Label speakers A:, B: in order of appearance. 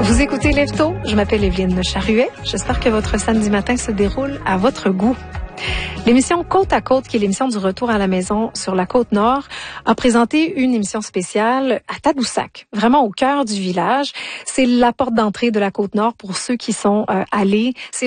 A: Vous écoutez Lève-Tôt, je m'appelle Evelyne Charruet. J'espère que votre samedi matin se déroule à votre goût. L'émission Côte à Côte, qui est l'émission du retour à la maison sur la Côte-Nord, a présenté une émission spéciale à Tadoussac, vraiment au cœur du village. C'est la porte d'entrée de la Côte-Nord pour ceux qui sont allés. C'est